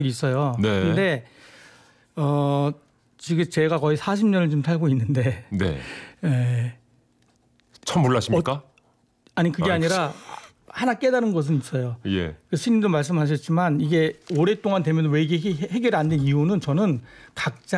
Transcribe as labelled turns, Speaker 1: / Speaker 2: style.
Speaker 1: 있어요.
Speaker 2: 네.
Speaker 1: 근데 지금 제가 거의 40년을 좀 살고 있는데
Speaker 2: 네. 처음 몰라십니까?
Speaker 1: 아니 그게 아니라 하나 깨달은 것은 있어요.
Speaker 2: 예.
Speaker 1: 그 스님도 말씀하셨지만 이게 오랫동안 되면 왜 이게 해결 안 된 이유는 저는 각자